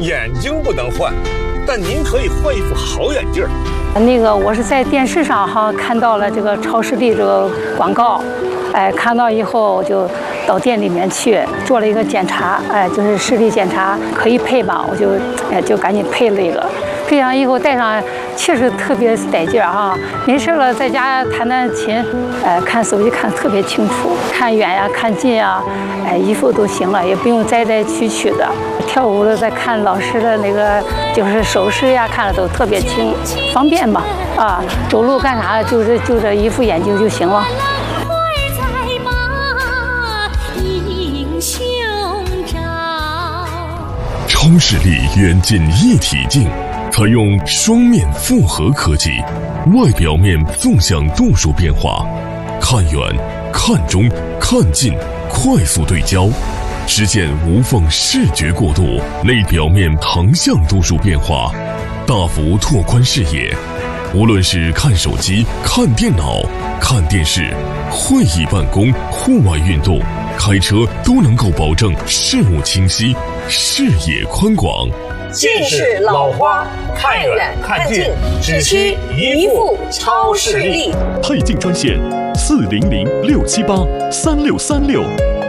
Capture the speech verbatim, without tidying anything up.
眼睛不能换，但您可以换一副好眼镜。 那个我是在电视上哈看到了这个超视力这个广告，哎，看到以后我就到店里面去做了一个检查，哎，就是视力检查可以配吧，我就哎就赶紧配了一个。配上以后戴上确实特别带劲儿哈，没事了在家弹弹琴，哎，看手机看得特别清楚，看远呀看近呀，哎，衣服都行了，也不用摘摘取取的。跳舞的在看老师的那个就是手势呀，看着都特别清，方便吧？啊，走路干啥就是就这一副眼镜就行了。 超视力远近一体镜，采用双面复合科技，外表面纵向度数变化，看远、看中、看近，快速对焦，实现无缝视觉过渡；内表面横向度数变化，大幅拓宽视野。无论是看手机、看电脑、看电视、会议办公、户外运动、开车，都能够保证视物清晰、视野宽广。 近视老花，看远看近，只需一副超视力。 配镜专线：四零零六七八三六三六。